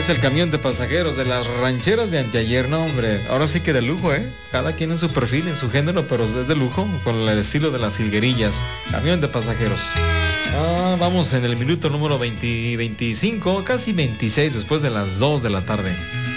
Es el camión de pasajeros de las rancheras de anteayer, no hombre, ahora sí que de lujo, cada quien en su perfil, en su género, pero es de lujo, con el estilo de las jilguerillas, camión de pasajeros. Vamos en el minuto número 25, casi 26 después de las 2 de la tarde.